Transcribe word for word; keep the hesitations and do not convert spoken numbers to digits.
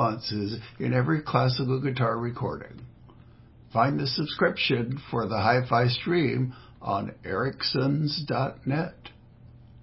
nuances in every classical guitar recording. Find the subscription for the Hi-Fi stream on Ericsons dot net.